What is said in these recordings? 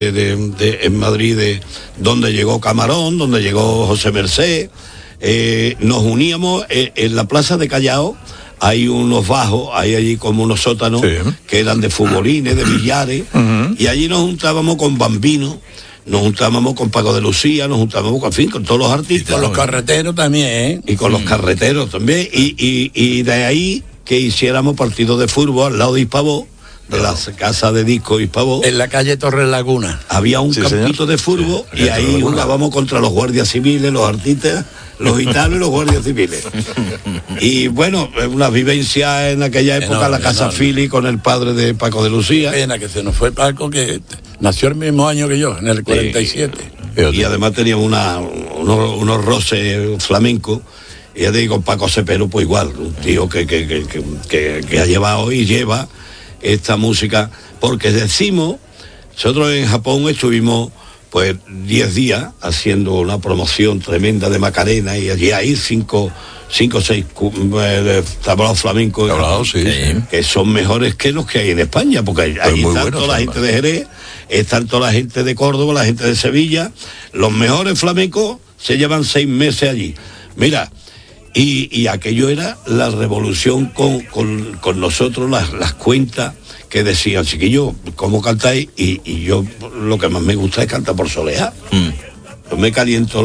en Madrid, donde llegó Camarón, donde llegó José Mercé. Nos uníamos en la plaza de Callao. Hay unos bajos, hay allí como unos sótanos, sí, que eran de futbolines, de billares, y allí nos juntábamos con Bambino, nos juntábamos con Paco de Lucía, nos juntábamos con, en fin, con todos los artistas. Y con los carreteros también, ¿eh? Y con los carreteros también, y de ahí que hiciéramos partidos de fútbol al lado de Hispavó, de la casa de disco Hispavó. En la calle Torres Laguna. Había un campito de fútbol, y ahí jugábamos contra los guardias civiles, los artistas, los gitanos y los guardias civiles. Y bueno, una vivencia en aquella época, la Casa Fili con el padre de Paco de Lucía. Pena que se nos fue Paco, que nació el mismo año que yo, en el 47. Y además tenía unos roces flamencos. Y ya te digo, Paco Cepero, pues igual, un tío que ha llevado y lleva esta música, porque decimos, nosotros en Japón estuvimos pues 10 días haciendo una promoción tremenda de Macarena, y allí hay 5 o 6 tablaos flamencos que son mejores que los que hay en España, porque ahí están toda la gente de Jerez, están toda la gente de Córdoba, la gente de Sevilla. Los mejores flamencos se llevan 6 meses allí. Mira, y aquello era la revolución con nosotros, las cuentas que decían, chiquillo, ¿cómo cantáis? Y yo lo que más me gusta es cantar por soleá. Yo me caliento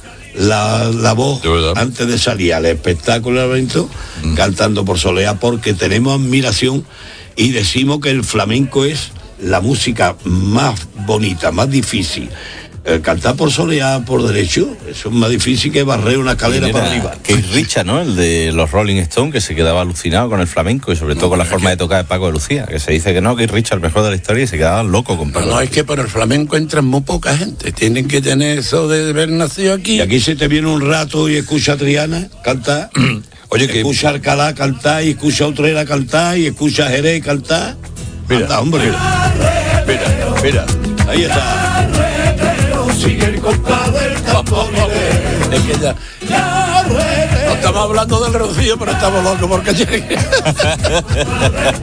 la voz antes de salir al espectáculo, al evento, cantando por soleá, porque tenemos admiración y decimos que el flamenco es la música más bonita, más difícil. Cantar por soleá, por derecho, eso es más difícil que barrer una escalera para arriba. Keith Richards, ¿no? El de los Rolling Stones, que se quedaba alucinado con el flamenco y sobre todo con la forma de tocar de Paco de Lucía, que se dice que no, Keith Richards, el mejor de la historia, y se quedaban locos con Paco. No, es que por el flamenco entran muy poca gente, tienen que tener eso de haber nacido aquí. Y aquí se te viene un rato y escucha a Triana cantar, oye, que escucha a Alcalá cantar, y escucha a Utrera cantar, y escucha a Jerez cantar. Mira, anda, hombre. Mira. Ahí está. Sigue el compás del tamborilero. Es que ya no estamos hablando del Rocío, pero estamos locos porque llegue.